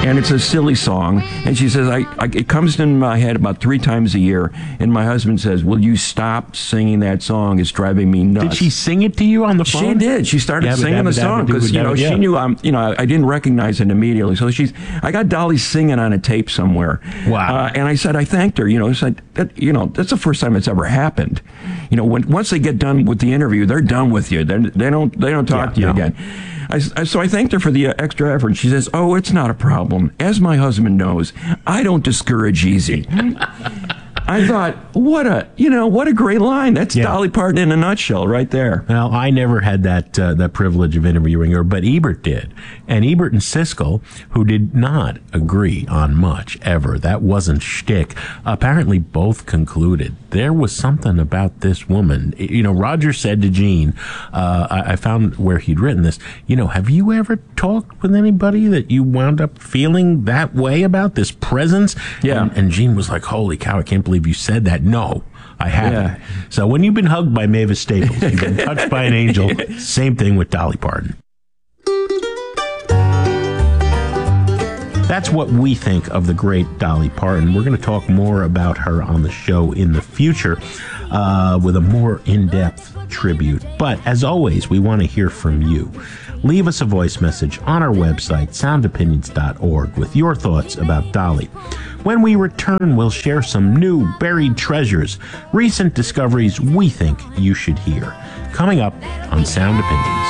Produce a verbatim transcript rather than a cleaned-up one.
and it's a silly song. And she says, I, I it comes in my head about three times a year. And my husband says, will you stop singing that song? It's driving me nuts. Did she sing it to you on the phone? She did. She started Yabba singing dabba the dabba song doo because, you know, dabba, yeah. she knew I'm, you know, I, I didn't recognize it immediately. So she's, I got Dolly singing on a tape somewhere. Wow. Uh, and I said, I thanked her, you know, I said, that, you know, that's the first time it's ever happened. You know, when, once they get done with the interview, they're done with you. They're, they don't, they don't talk Yeah, to you no. again. I, I, so I thanked her for the uh, extra effort. She says, oh, it's not a problem. As my husband knows, I don't discourage easy. I thought, what a, you know, what a great line. That's Yeah. Dolly Parton in a nutshell right there. Well, I never had that uh, that privilege of interviewing her, but Ebert did. And Ebert and Siskel, who did not agree on much ever, that wasn't shtick, apparently both concluded there was something about this woman. You know, Roger said to Gene, uh, I, I found where he'd written this, you know, have you ever talked with anybody that you wound up feeling that way about, this presence? Yeah. And, and Gene was like, holy cow, I can't believe you said that. No, I haven't. Yeah. So when you've been hugged by Mavis Staples, you've been touched by an angel. Same thing with Dolly Parton. That's what we think of the great Dolly Parton. We're going to talk more about her on the show in the future uh, with a more in-depth tribute. But as always, we want to hear from you. Leave us a voice message on our website, sound opinions dot org, with your thoughts about Dolly. When we return, we'll share some new buried treasures, recent discoveries we think you should hear. Coming up on Sound Opinions.